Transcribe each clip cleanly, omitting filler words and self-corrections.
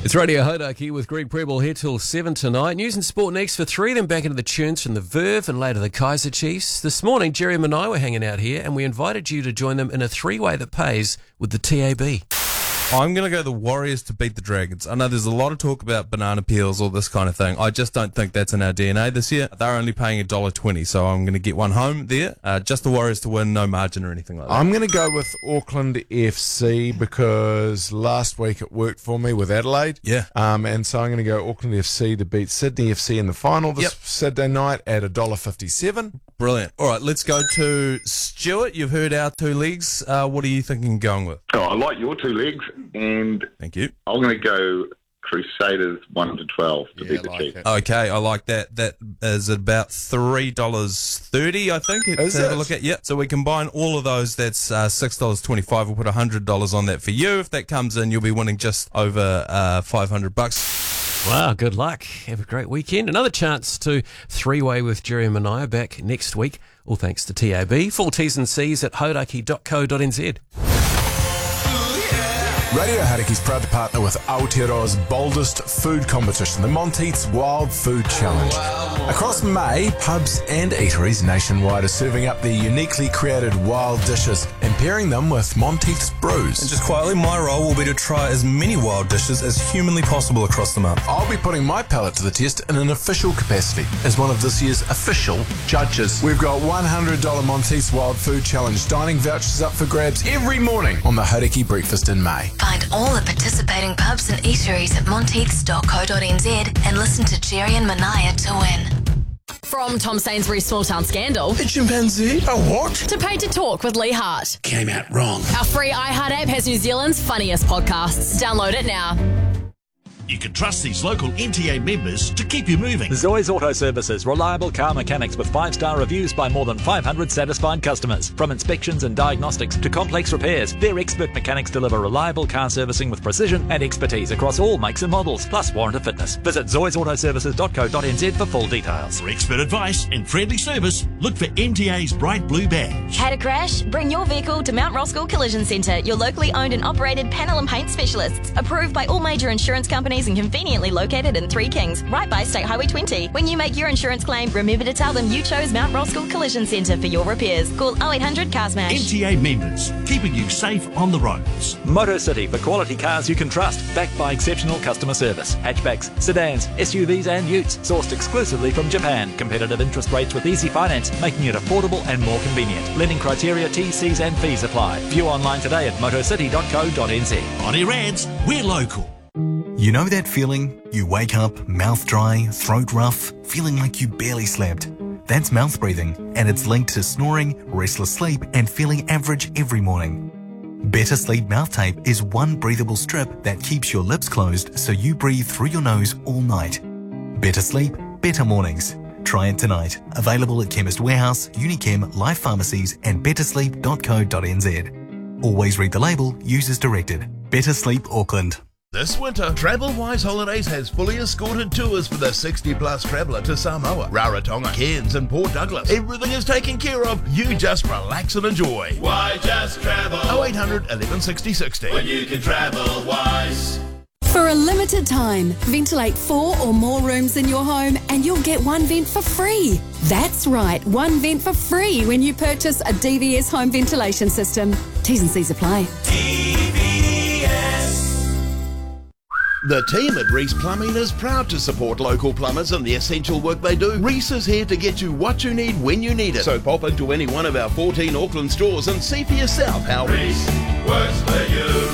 It's Radio Hodaki with Greg Preble here till 7 tonight. News and sport next for 3 of them back into the tunes from the Verve and later the Kaiser Chiefs. This morning, Jerry and I were hanging out here and we invited you to join them in a 3-way that pays with the TAB. I'm going to go the Warriors to beat the Dragons. I know there's a lot of talk about banana peels, all this kind of thing. I just don't think that's in our DNA this year. They're only paying $1.20, so I'm going to get one home there. Just the Warriors to win, no margin or anything like that. I'm going to go with Auckland FC because last week it worked for me with Adelaide. Yeah. And so I'm going to go Auckland FC to beat Sydney FC in the final this Saturday night at $1.57. Brilliant. All right, let's go to Stuart. You've heard our 2 legs. What are you thinking going with? Oh, I like your 2 legs, and Thank you. I'm going to go Crusaders 1 to 12 to beat the Chiefs. Okay, I like that. That is about $3.30, I think. Is to have a it? look at. Yeah. So we combine all of those. That's $6.25. We'll put $100 on that for you. If that comes in, you'll be winning just over $500. Wow, good luck. Have a great weekend. Another chance to 3-way with Jerry and Mania back next week. All thanks to TAB. Full T's and C's at hodaki.co.nz. Radio Haraki's proud to partner with Aotearoa's boldest food competition, the Monteith's Wild Food Challenge. Across May, pubs and eateries nationwide are serving up their uniquely created wild dishes and pairing them with Monteith's brews. And just quietly, my role will be to try as many wild dishes as humanly possible across the month. I'll be putting my palate to the test in an official capacity as one of this year's official judges. We've got $100 Monteith's Wild Food Challenge dining vouchers up for grabs every morning on the Haraki Breakfast in May. Find all the participating pubs and eateries at monteiths.co.nz and listen to Jerry and Mania to win. From Tom Sainsbury's Small Town Scandal A chimpanzee? A what? to Paid to Talk with Lee Hart. Came out wrong. Our free iHeart app has New Zealand's funniest podcasts. Download it now. You can trust these local MTA members to keep you moving. Zoe's Auto Services, reliable car mechanics with 5-star reviews by more than 500 satisfied customers. From inspections and diagnostics to complex repairs, their expert mechanics deliver reliable car servicing with precision and expertise across all makes and models, plus warranted fitness. Visit zoesautoservices.co.nz for full details. For expert advice and friendly service, look for MTA's bright blue badge. Had a crash? Bring your vehicle to Mount Roskill Collision Centre, your locally owned and operated panel and paint specialists. Approved by all major insurance companies and conveniently located in Three Kings, right by State Highway 20. When you make your insurance claim, remember to tell them you chose Mount Roskill Collision Centre for your repairs. Call 0800 Car Smash. MTA members, keeping you safe on the roads. Motor City for quality cars you can trust, backed by exceptional customer service. Hatchbacks, sedans, SUVs and utes, sourced exclusively from Japan. Competitive interest rates with easy finance, making it affordable and more convenient. Lending criteria, T's, C's and fees apply. View online today at motorcity.co.nz. On air ads, we're local. You know that feeling? You wake up, mouth dry, throat rough, feeling like you barely slept. That's mouth breathing, and it's linked to snoring, restless sleep, and feeling average every morning. Better Sleep Mouth Tape is one breathable strip that keeps your lips closed so you breathe through your nose all night. Better sleep, better mornings. Try it tonight. Available at Chemist Warehouse, Unichem, Life Pharmacies, and bettersleep.co.nz. Always read the label, use as directed. Better Sleep Auckland. This winter, TravelWise Holidays has fully escorted tours for the 60-plus traveller to Samoa, Rarotonga, Cairns and Port Douglas. Everything is taken care of. You just relax and enjoy. Why just travel? 0800 11 60 60. When you can travel wise. For a limited time, ventilate 4 or more rooms in your home and you'll get one vent for free. That's right, one vent for free when you purchase a DVS home ventilation system. T's and C's apply. The team at Reese Plumbing is proud to support local plumbers and the essential work they do. Reese is here to get you what you need when you need it. So pop into any one of our 14 Auckland stores and see for yourself how Reese works for you.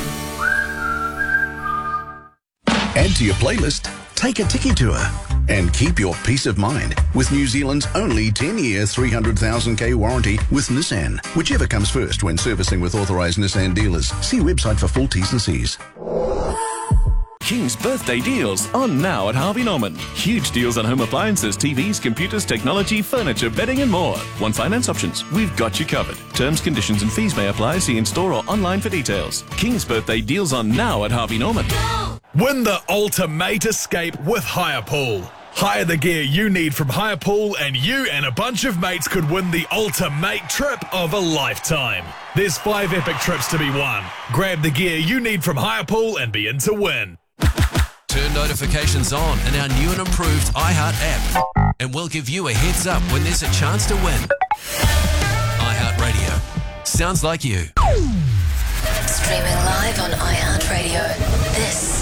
Add to your playlist, take a Tiki tour, and keep your peace of mind with New Zealand's only 10-year 300,000k warranty with Nissan. Whichever comes first when servicing with authorised Nissan dealers. See website for full T's and C's. King's birthday deals on now at Harvey Norman. Huge deals on home appliances, TVs, computers, technology, furniture, bedding and more. Want finance options? We've got you covered. Terms, conditions and fees may apply. See in store or online for details. King's birthday deals on now at Harvey Norman. Win the ultimate escape with Hire Pool. Hire the gear you need from Hire Pool and you and a bunch of mates could win the ultimate trip of a lifetime. There's 5 epic trips to be won. Grab the gear you need from Hire Pool and be in to win. Turn notifications on in our new and improved iHeart app, and we'll give you a heads up when there's a chance to win. iHeart Radio. Sounds like you. Streaming live on iHeartRadio. This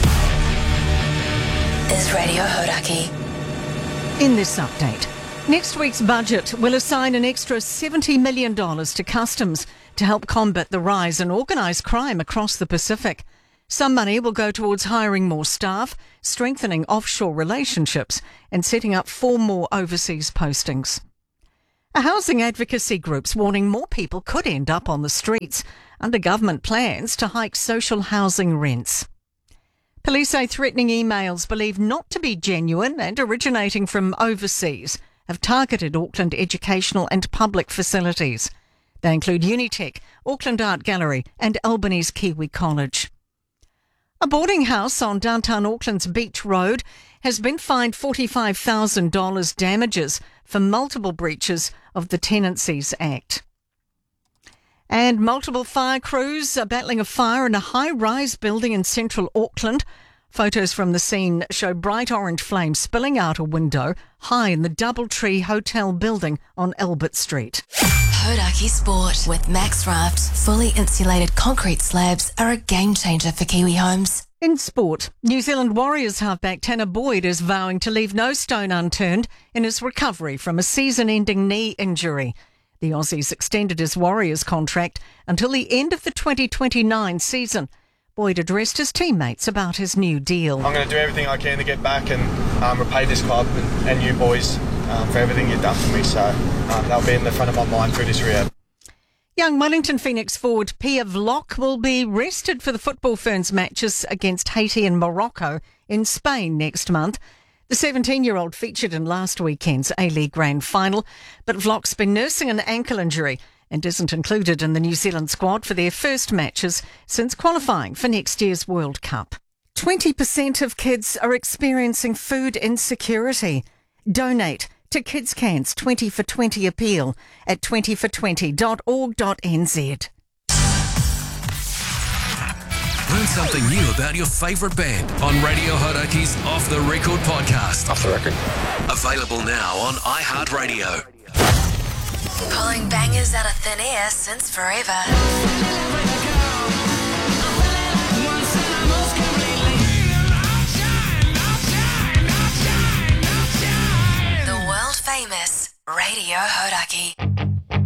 is Radio Hodaki. In this update, next week's budget will assign an extra $70 million to Customs to help combat the rise in organised crime across the Pacific. Some money will go towards hiring more staff, strengthening offshore relationships, and setting up 4 more overseas postings. A housing advocacy group's warning more people could end up on the streets under government plans to hike social housing rents. Police say threatening emails believed not to be genuine and originating from overseas have targeted Auckland educational and public facilities. They include Unitec, Auckland Art Gallery and Albany's Kiwi College. A boarding house on downtown Auckland's Beach Road has been fined $45,000 damages for multiple breaches of the Tenancies Act. And multiple fire crews are battling a fire in a high-rise building in central Auckland. Photos from the scene show bright orange flames spilling out a window high in the Doubletree Hotel building on Albert Street. Hodaki Sport with Max Raft. Fully insulated concrete slabs are a game changer for Kiwi homes. In sport, New Zealand Warriors halfback Tanner Boyd is vowing to leave no stone unturned in his recovery from a season-ending knee injury. The Aussies extended his Warriors contract until the end of the 2029 season. Boyd addressed his teammates about his new deal. I'm going to do everything I can to get back and repay this club and you boys for everything you've done for me. So that'll be in the front of my mind through this rehab. Young Wellington Phoenix forward Pia Vlok will be rested for the Football Ferns matches against Haiti and Morocco in Spain next month. The 17-year-old featured in last weekend's A-League Grand Final, but Vlok's been nursing an ankle injury and isn't included in the New Zealand squad for their first matches since qualifying for next year's World Cup. 20% of kids are experiencing food insecurity. Donate to Kids Can's 20 for 20 appeal at 20for20.org.nz. Learn something new about your favourite band on Radio Hodaki's Off the Record podcast. Off the record. Available now on iHeartRadio. Pulling bangers out of thin air since forever. The world famous Radio Hodaki.